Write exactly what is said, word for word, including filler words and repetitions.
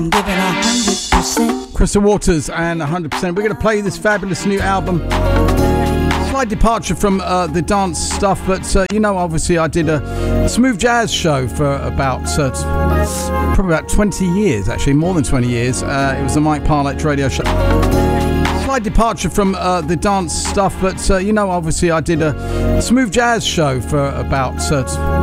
Crystal Waters and one hundred percent. We're going to play this fabulous new album. Slight departure from uh, the dance stuff, but uh, you know, obviously I did a smooth jazz show for about uh, probably about twenty years, actually more than twenty years. Uh, it was the Mike Parlett radio show. Slight departure from uh, the dance stuff, but uh, you know, obviously I did a smooth jazz show for about uh,